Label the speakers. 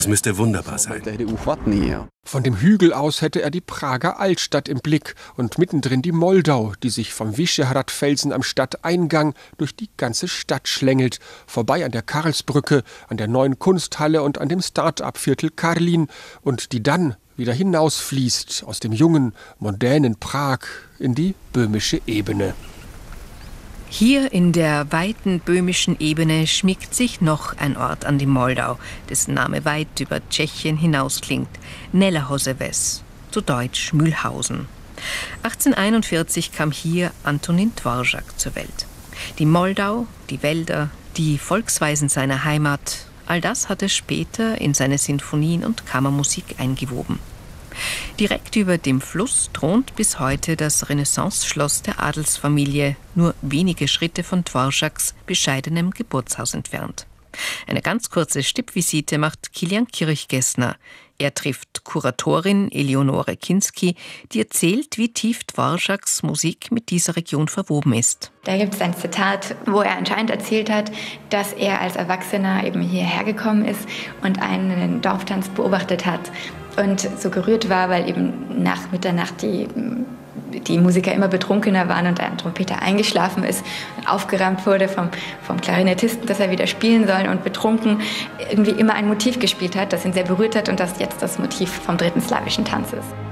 Speaker 1: Es müsste wunderbar sein.
Speaker 2: Von dem Hügel aus hätte er die Prager Altstadt im Blick und mittendrin die Moldau, die sich vom Vyšehrad-Felsen am Stadteingang durch die ganze Stadt schlängelt, vorbei an der Karlsbrücke, an der neuen Kunsthalle und an dem Start-up-Viertel Karlin und die dann wieder hinausfließt aus dem jungen, mondänen Prag in die böhmische Ebene.
Speaker 3: Hier in der weiten böhmischen Ebene schmiegt sich noch ein Ort an die Moldau, dessen Name weit über Tschechien hinausklingt: Nelehozeves, zu Deutsch Mühlhausen. 1841 kam hier Antonín Dvořák zur Welt. Die Moldau, die Wälder, die Volksweisen seiner Heimat, all das hat er später in seine Sinfonien und Kammermusik eingewoben. Direkt über dem Fluss thront bis heute das Renaissance-Schloss der Adelsfamilie, nur wenige Schritte von Dvořáks bescheidenem Geburtshaus entfernt. Eine ganz kurze Stippvisite macht Kilian Kirchgessner. Er trifft Kuratorin Eleonore Kinski, die erzählt, wie tief Dvořáks Musik mit dieser Region verwoben ist.
Speaker 4: Da gibt es ein Zitat, wo er anscheinend erzählt hat, dass er als Erwachsener eben hierher gekommen ist und einen Dorftanz beobachtet hat und so gerührt war, weil eben nach Mitternacht die Musiker immer betrunkener waren und ein Trompeter eingeschlafen ist, aufgerammt wurde vom Klarinettisten, dass er wieder spielen soll und betrunken irgendwie immer ein Motiv gespielt hat, das ihn sehr berührt hat und das jetzt das Motiv vom dritten slawischen Tanz ist.